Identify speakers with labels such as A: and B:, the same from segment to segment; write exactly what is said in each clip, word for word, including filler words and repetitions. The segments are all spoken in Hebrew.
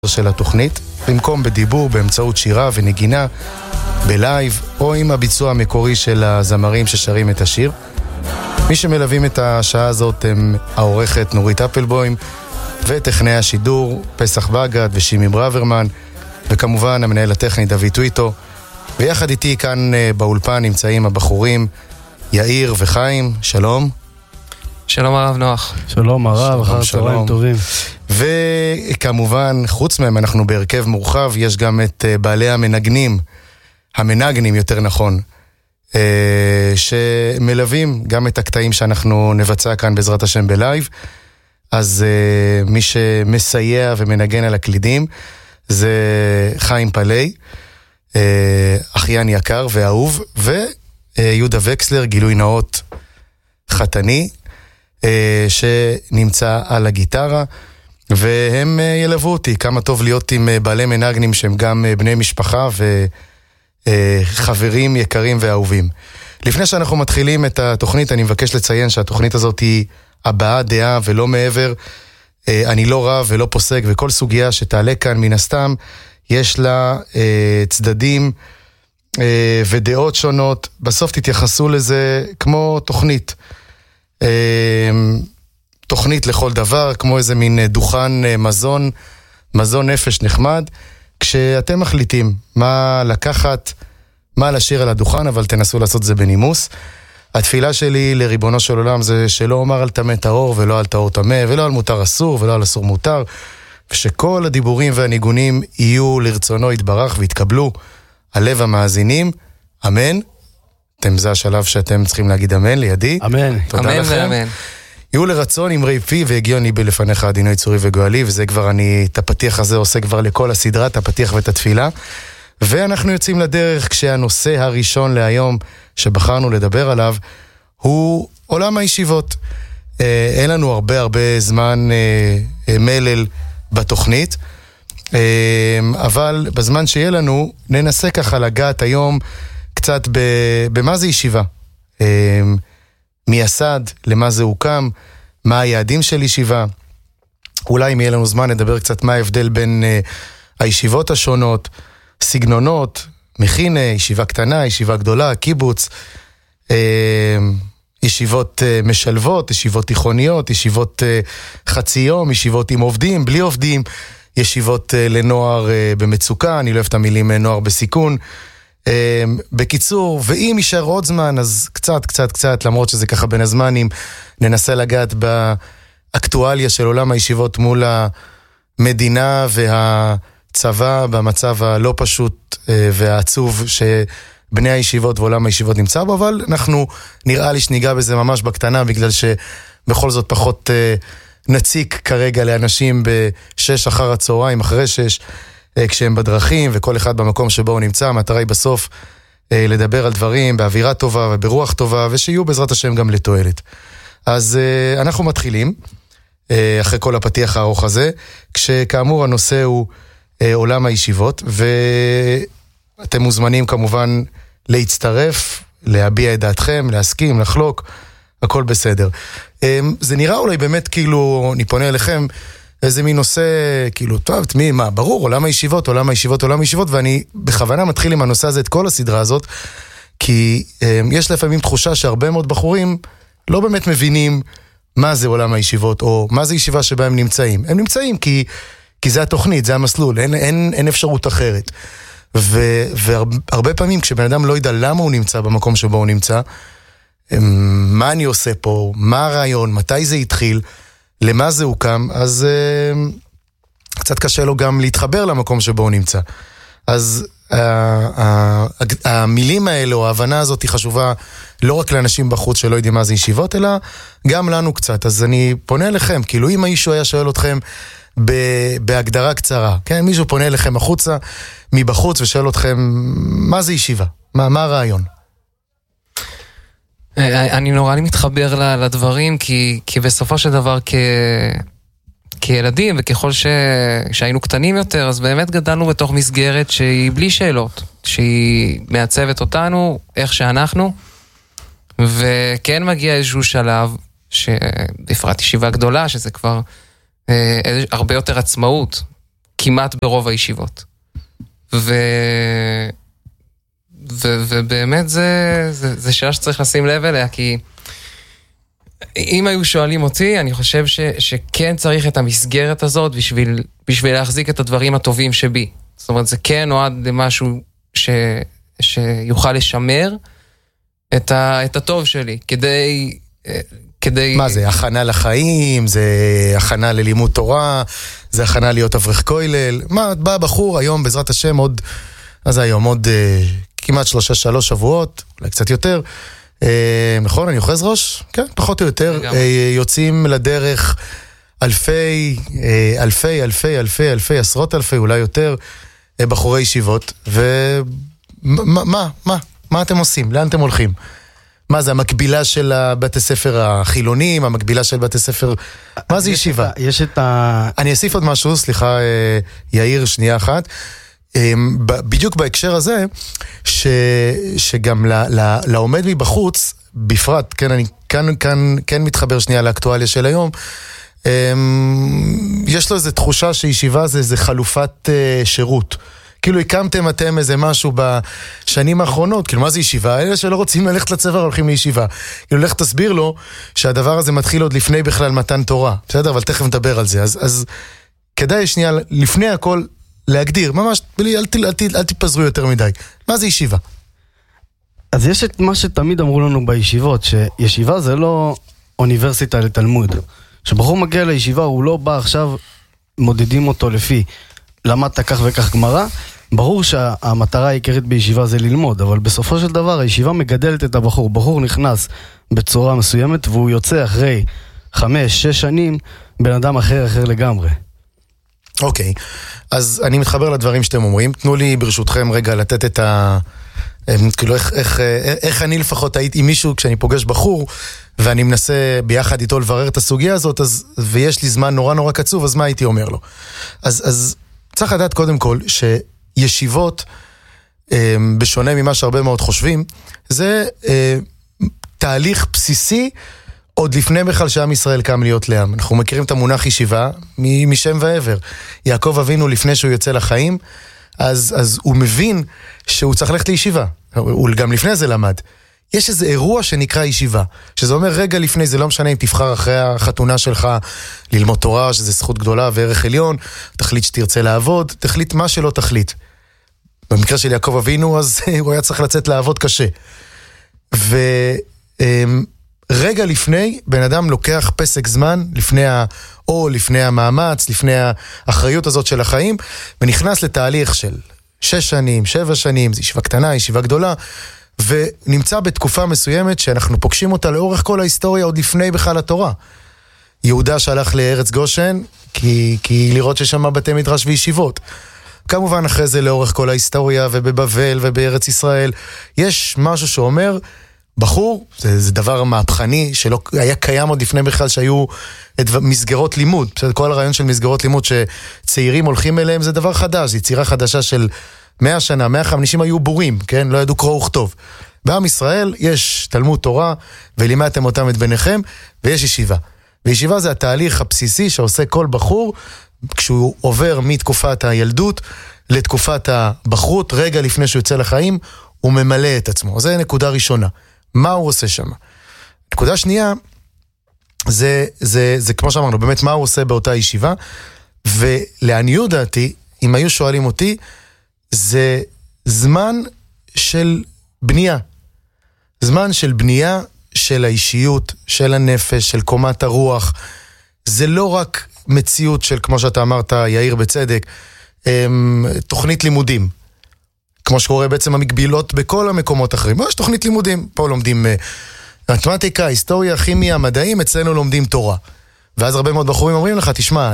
A: של התוכנית, במקום בדיבור באמצעות שירה ונגינה, בלייב, או עם הביצוע המקורי של הזמרים ששרים את השיר. מי שמלווים את השעה הזאת הם העורכת נורית אפלבוים, וטכנאי השידור פסח בגד ושימי ברוורמן, וכמובן המנהל הטכני דוד טוויטו. ויחד איתי כאן באולפן נמצאים הבחורים יאיר וחיים. שלום.
B: שלום הרב נוח.
C: שלום הרב, אחר צהריים טובים.
A: וכמובן, חוץ מהם אנחנו בהרכב מורחב, יש גם את בעלי המנגנים, המנגנים יותר נכון, שמלווים גם את הקטעים שאנחנו נבצע כאן בעזרת השם בלייב. אז מי שמסייע ומנגן על הקלידים זה חיים פלי, אחיין יקר ואהוב, ויהודה וקסלר, גילוי נאות חתני, שנמצא על הגיטרה, והם ילוו אותי. כמה טוב להיות עם בעלי מנגנים שהם גם בני משפחה וחברים יקרים ואהובים. לפני שאנחנו מתחילים את התוכנית, אני מבקש לציין שהתוכנית הזאת היא הבעת דעה ולא מעבר. אני לא רב ולא פוסק, וכל סוגיה שתעלה כאן מן הסתם יש לה צדדים ודעות שונות. בסוף תתייחסו לזה כמו תוכנית. תוכנית לכל דבר, כמו איזה מין דוכן מזון, מזון נפש נחמד, כשאתם מחליטים מה לקחת, מה לשיר על הדוכן, אבל תנסו לעשות זה בנימוס. התפילה שלי לריבונו של עולם זה שלא אומר על טמא טהור ולא על טהור טמא, ולא על מותר אסור ולא על אסור מותר, ושכל הדיבורים והניגונים יהיו לרצונו יתברך והתקבלו על לב המאזינים. אמן. אתם, זה השלב שאתם צריכים להגיד אמן לידי.
C: אמן.
A: תודה
B: אמן
A: לכם.
B: ואמן.
A: יהיו לרצון אמרי פי והגיוני בלפניך עדינו צורי וגואלי, וזה כבר אני, את הפתיח הזה עושה כבר לכל הסדרה, את הפתיח ואת התפילה. ואנחנו יוצאים לדרך כשהנושא הראשון להיום שבחרנו לדבר עליו הוא עולם הישיבות. אה, אין לנו הרבה הרבה זמן אה, אה, מלל בתוכנית, אה, אבל בזמן שיהיה לנו ננסה ככה לגעת היום קצת במה זה ישיבה, מי יסד, למה זה הוקם, מה היעדים של ישיבה. אולי אם יהיה לנו זמן נדבר קצת מה ההבדל בין הישיבות השונות, סגנונות, מכינה, ישיבה קטנה, ישיבה גדולה, קיבוץ, ישיבות משלבות, ישיבות תיכוניות, ישיבות חצי יום, ישיבות עם עובדים, בלי עובדים, ישיבות לנוער במצוקה, אני לא אוהב את המילים נוער בסיכון. בקיצור, ואם יישאר עוד זמן, אז קצת, קצת, קצת, למרות שזה ככה בין הזמנים, ננסה לגעת באקטואליה של עולם הישיבות מול המדינה והצבא, במצב הלא פשוט והעצוב שבני הישיבות ועולם הישיבות נמצא בו, אבל אנחנו נראה לי שניגע בזה ממש בקטנה, בגלל שבכל זאת פחות נציק כרגע לאנשים בשש אחר הצהריים, אחרי שש, כשהם בדרכים, וכל אחד במקום שבו הוא נמצא. המטרה היא בסוף לדבר על דברים באווירה טובה וברוח טובה, ושיהיו בעזרת השם גם לתועלת. אז אנחנו מתחילים, אחרי כל הפתיח הארוך הזה, כשכאמור הנושא הוא עולם הישיבות, ואתם מוזמנים כמובן להצטרף, להביע את דעתכם, להסכים, לחלוק, הכל בסדר. זה נראה אולי באמת כאילו, אני פונה אליכם, איזה מין נושא, כאילו, טוב, תמי, מה, ברור, עולם הישיבות, עולם הישיבות, עולם הישיבות, ואני בכוונה מתחיל עם הנושא הזה, את כל הסדרה הזאת, כי אה, יש לפעמים תחושה שהרבה מאוד בחורים לא באמת מבינים מה זה עולם הישיבות, או מה זה ישיבה שבה הם נמצאים. הם נמצאים כי, כי זה התוכנית, זה המסלול, אין, אין, אין אפשרות אחרת. ו, והרבה פעמים, כשבן אדם לא ידע למה הוא נמצא במקום שבו הוא נמצא, מה אני עושה פה, מה הרעיון, מתי זה התחיל, למה זה הוקם, אז uh, קצת קשה לו גם להתחבר למקום שבו הוא נמצא. אז uh, uh, המילים האלה, או ההבנה הזאת היא חשובה לא רק לאנשים בחוץ שלא יודעים מה זה ישיבות, אלא גם לנו קצת. אז אני פונה אליכם, כאילו אם מישהו היה שואל אתכם ב- בהגדרה קצרה, כן? מישהו פונה אליכם החוצה, מבחוץ, ושואל אתכם, מה זה ישיבה? מה, מה הרעיון?
B: אני נורא לי מתחבר לדברים, כי, כי בסופו של דבר כ, כילדים, וככל ש, שהיינו קטנים יותר, אז באמת גדלנו בתוך מסגרת שהיא בלי שאלות, שהיא מעצבת אותנו, איך שאנחנו, וכן מגיע איזשהו שלב, שבפרט ישיבה גדולה, שזה כבר אה, הרבה יותר עצמאות, כמעט ברוב הישיבות. ו... ו... ובאמת זה, זה, זה שאלה שצריך לשים לב אליה, כי אם היו שואלים אותי, אני חושב ש... שכן צריך את המסגרת הזאת בשביל, בשביל להחזיק את הדברים הטובים שבי. זאת אומרת, זה כן נועד למשהו ש... שיוכל לשמר את, ה... את הטוב שלי, כדי... כדי...
A: מה זה? הכנה לחיים, זה הכנה ללימוד תורה, זה הכנה להיות אברך כולל. מה, בא בחור היום בעזרת השם עוד, אז היום עוד אה, כמעט שלושה שלוש שבועות, אולי קצת יותר. אה, נכון, אני אוחז ראש? כן, פחות או יותר. אה, יוצאים לדרך אלפי, אה, אלפי, אלפי, אלפי, אלפי, עשרות אלפי, אולי יותר, אה, בחורי ישיבות. ומה, מה, מה, מה אתם עושים? לאן אתם הולכים? מה זה, המקבילה של בתי ספר החילונים, המקבילה של בתי ספר... מה זה ישיבה?
C: יש את ה...
A: אני אוסיף עוד משהו, סליחה, יאיר, שנייה אחת. בדיוק בהקשר הזה, ש... שגם ל... ל... לעומד מבחוץ, בפרט, כן, אני כאן, כאן, כן מתחבר שנייה לאקטואליה של היום, יש לו איזו תחושה שישיבה זה, זה חלופת שירות. כאילו הקמתם אתם איזה משהו בשנים האחרונות, כאילו מה זה ישיבה? אלה שלא רוצים ללכת לצבא הולכים לישיבה. כאילו לך תסביר לו שהדבר הזה מתחיל עוד לפני בכלל מתן תורה, בסדר? אבל תכף נדבר על זה. אז, אז כדאי שנייה לפני הכל להגדיר, ממש, בלי, אל, אל, אל, אל תיפזרו יותר מדי. מה זה ישיבה?
C: אז יש את מה שתמיד אמרו לנו בישיבות, שישיבה זה לא אוניברסיטה לתלמוד. שבחור מגיע לישיבה, הוא לא בא עכשיו, מודדים אותו לפי למדת כך וכך גמרא, ברור שהמטרה העיקרית בישיבה זה ללמוד, אבל בסופו של דבר הישיבה מגדלת את הבחור. בחור נכנס בצורה מסוימת והוא יוצא אחרי חמש, שש שנים בן אדם אחר אחר לגמרי.
A: אוקיי, אז אני מתחבר לדברים שאתם אומרים. תנו לי ברשותכם רגע לתת את ה... כאילו איך, איך, איך אני לפחות הייתי עם מישהו כשאני פוגש בחור ואני מנסה ביחד איתו לברר את הסוגיה הזאת, אז, ויש לי זמן נורא נורא קצוב, אז מה הייתי אומר לו? אז, אז צריך לדעת קודם כל שישיבות, בשונה ממה שהרבה מאוד חושבים, זה תהליך בסיסי עוד לפני בכלל שעם ישראל קם להיות לעם. אנחנו מכירים את המונח ישיבה משם ועבר. יעקב אבינו לפני שהוא יוצא לחיים, אז, אז הוא מבין שהוא צריך ללכת לישיבה. הוא גם לפני זה למד. יש איזה אירוע שנקרא ישיבה, שזה אומר רגע לפני, זה לא משנה אם תבחר אחרי החתונה שלך ללמוד תורה, שזה זכות גדולה וערך עליון, תחליט שתרצה לעבוד, תחליט מה שלא תחליט. במקרה של יעקב אבינו, אז הוא היה צריך לצאת לעבוד קשה. ורגע לפני, בן אדם לוקח פסק זמן, לפני ה... או לפני המאמץ, לפני האחריות הזאת של החיים, ונכנס לתהליך של שש שנים, שבע שנים, זו ישיבה קטנה, ישיבה גדולה, ונמצא בתקופה מסוימת שאנחנו פוגשים אותה לאורך כל ההיסטוריה עוד לפני בכלל התורה. יהודה שהלך לארץ גושן, כי, כי לראות ששם בתי מדרש וישיבות. כמובן אחרי זה לאורך כל ההיסטוריה ובבבל ובארץ ישראל, יש משהו שאומר, בחור, זה, זה דבר מהפכני שלא היה קיים עוד לפני בכלל שהיו את מסגרות לימוד. כל הרעיון של מסגרות לימוד שצעירים הולכים אליהם זה דבר חדש, יצירה חדשה של מאה שנה, מאה וחמישים היו בורים, כן? לא ידעו קרוא וכתוב. בעם ישראל יש תלמוד תורה, ולימדתם אותם את ביניכם, ויש ישיבה. וישיבה זה התהליך הבסיסי שעושה כל בחור, כשהוא עובר מתקופת הילדות לתקופת הבחרות, רגע לפני שהוא יוצא לחיים, הוא ממלא את עצמו. זו נקודה ראשונה. מה הוא עושה שם? נקודה שנייה, זה, זה, זה כמו שאמרנו, באמת מה הוא עושה באותה ישיבה, ולעניות דעתי, אם היו שואלים אותי, זה זמן של בנייה. זמן של בנייה של האישיות, של הנפש, של קומת הרוח. זה לא רק מציאות של, כמו שאתה אמרת, יאיר בצדק, תוכנית לימודים. כמו שקורה בעצם המקבילות בכל המקומות אחרים. יש תוכנית לימודים, פה לומדים מתמטיקה, היסטוריה, כימיה, מדעים, אצלנו לומדים תורה. ואז הרבה מאוד בחורים אומרים לך, תשמע,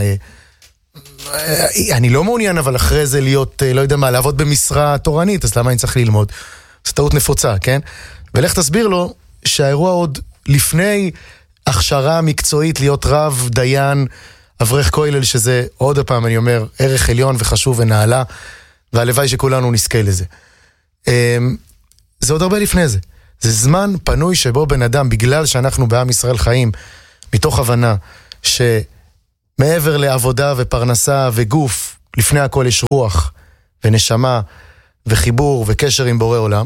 A: אני לא מעוניין, אבל אחרי זה להיות, לא יודע מה, לעבוד במשרה תורנית, אז למה אני צריך ללמוד? זו טעות נפוצה, כן? ולך תסביר לו שהאירוע עוד לפני הכשרה מקצועית להיות רב, דיין, אברך כולל, שזה עוד הפעם, אני אומר, ערך עליון וחשוב ונעלה, והלוואי שכולנו נזכה לזה. זה עוד הרבה לפני זה. זה זמן פנוי שבו בן אדם, בגלל שאנחנו בעם ישראל חיים, מתוך הבנה שמעבר לעבודה ופרנסה וגוף, לפני הכל יש רוח ונשמה וחיבור וקשר עם בורא עולם,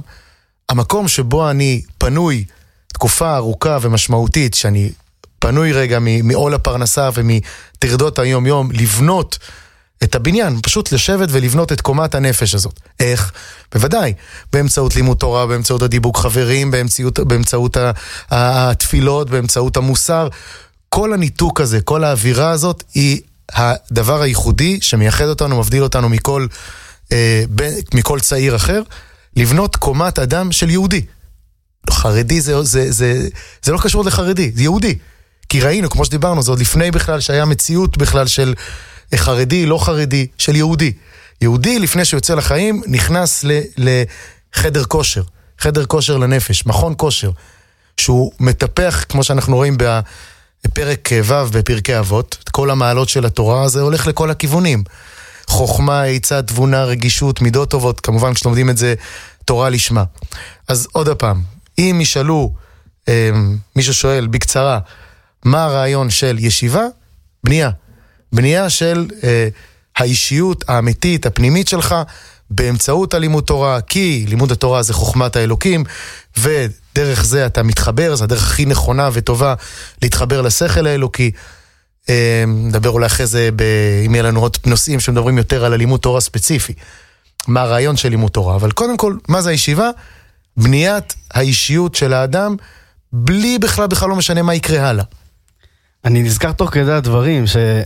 A: המקום שבו אני פנוי תקופה ארוכה ומשמעותית, שאני פנוי רגע מעול הפרנסה ומתרדות היום יום, לבנות את הבניין, פשוט לשבת ולבנות את קומת הנפש הזאת. איך? בוודאי, באמצעות לימוד תורה, באמצעות הדיבוק חברים, באמצעות, באמצעות התפילות, באמצעות המוסר. כל הניתוק הזה, כל האווירה הזאת, היא הדבר הייחודי שמייחד אותנו, מבדיל אותנו מכל, אה, מכל צעיר אחר, לבנות קומת אדם של יהודי. חרדי זה, זה, זה, זה לא קשור לחרדי, זה יהודי. כי ראינו, כמו שדיברנו, זה עוד לפני בכלל שהיה מציאות בכלל של חרדי, לא חרדי, של יהודי. יהודי לפני שיוצא לחיים נכנס ל, לחדר כושר, חדר כושר לנפש, מכון כושר, שהוא מטפח, כמו שאנחנו רואים בפרק ו' בפרקי אבות, את כל המעלות של התורה, זה הולך לכל הכיוונים. חוכמה, עצה, תבונה, רגישות, מידות טובות, כמובן כשלומדים את זה תורה לשמה. אז עוד הפעם, אם ישאלו, אה, מישהו שואל בקצרה, מה הרעיון של ישיבה? בנייה. בנייה של אה, האישיות האמיתית, הפנימית שלך, באמצעות הלימוד תורה, כי לימוד התורה זה חוכמת האלוקים, ודרך זה אתה מתחבר, זה הדרך הכי נכונה וטובה להתחבר לשכל האלוקי. אה, נדבר אולי אחרי זה, ב, אם יהיה לנו עוד נושאים שמדברים יותר על הלימוד תורה ספציפי. מה הרעיון של לימוד תורה? אבל קודם כל, מה זה הישיבה? בניית האישיות של האדם, בלי בכלל בכלל לא משנה מה יקרה הלאה.
C: אני נזכר תוך כדי הדברים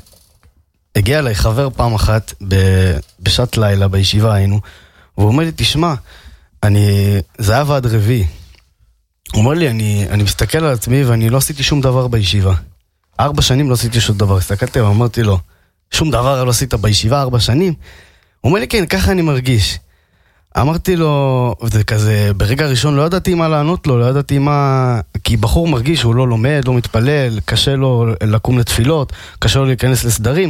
C: שהגיע אליי חבר פעם אחת בשעת לילה בישיבה היינו, והוא אומר לי, תשמע, אני, זה היה ועד רביעי. הוא אומר לי, אני, אני מסתכל על עצמי ואני לא עשיתי שום דבר בישיבה. ארבע שנים לא עשיתי שום דבר. הסתכלתי ואמרתי לו, שום דבר לא עשית בישיבה ארבע שנים? הוא אומר לי, כן, ככה אני מרגיש. אמרתי לו, וזה כזה, ברגע הראשון לא ידעתי מה לענות לו, לא ידעתי מה, כי בחור מרגיש שהוא לא לומד, לא מתפלל, קשה לו לקום לתפילות, קשה לו להיכנס לסדרים,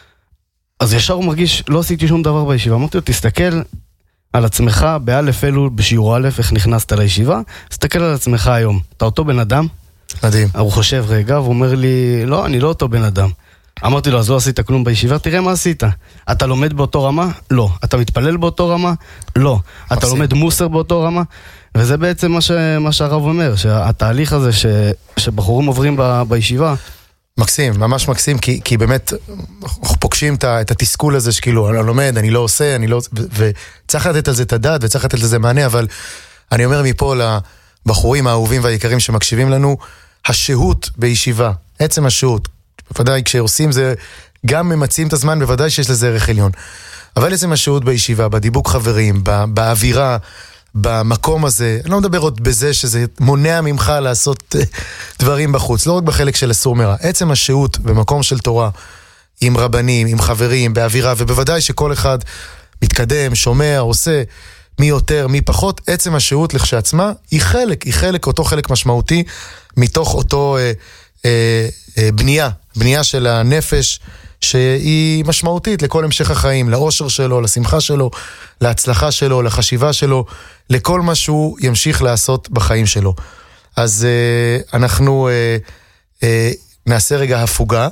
C: אז ישר הוא מרגיש, לא עשיתי שום דבר בישיבה. אמרתי לו, תסתכל על עצמך באלף אלול, בשיעור א', איך נכנסת לישיבה, תסתכל על עצמך היום, אתה אותו בן אדם?
A: מדהים.
C: הוא חושב רגע, והוא אומר לי, לא, אני לא אותו בן אדם. אמרתי לו, אז לא עשית כלום בישיבה, תראה מה עשית. אתה לומד באותו רמה? לא. אתה מתפלל באותו רמה? לא. אתה לומד מוסר באותו רמה? וזה בעצם מה, ש... מה שהרב אומר, שהתהליך הזה ש... שבחורים עוברים ב... בישיבה.
A: מקסים, ממש מקסים, כי, כי באמת אנחנו פוגשים את, את התסכול הזה שכאילו, אני לא לומד, אני לא עושה, אני לא... ו... וצריך לתת על זה את הדעת, וצריך לתת על זה מענה, אבל אני אומר מפה לבחורים האהובים והיקרים שמקשיבים לנו, השהות בישיבה, עצם השהות, בוודאי כשעושים זה, גם ממצאים את הזמן, בוודאי שיש לזה ערך עליון. אבל עצם השהות בישיבה, בדיבוק חברים, באווירה, במקום הזה, אני לא מדבר עוד בזה שזה מונע ממך לעשות דברים בחוץ, לא רק בחלק של אסור מרע. עצם השהות במקום של תורה, עם רבנים, עם חברים, באווירה, ובוודאי שכל אחד מתקדם, שומע, עושה, מי יותר, מי פחות, עצם השהות לכשעצמה, היא חלק, היא חלק, אותו חלק משמעותי, מתוך אותו אה, אה, אה, בנייה, בנייה של הנפש, שהיא משמעותית לכל המשך החיים, לאושר שלו, לשמחה שלו, להצלחה שלו, לחשיבה שלו, לכל מה שהוא ימשיך לעשות בחיים שלו. אז אה, אנחנו אה, אה, נעשה רגע הפוגה,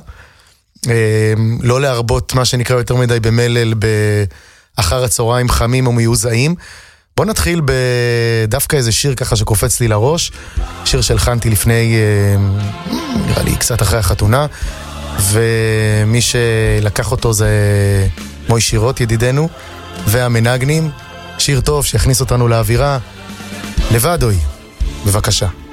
A: אה, לא להרבות מה שנקרא יותר מדי במלל באחר הצהריים חמים ומיוזעים. בוא נתחיל בדווקא איזה שיר ככה שקופץ לי לראש, שיר שהלחנתי לפני, אה, נראה לי קצת אחרי החתונה, ומי שלקח אותו זה מוי שירות ידידנו והמנגנים, שיר טוב שיכניס אותנו לאווירה. לבדוי, בבקשה.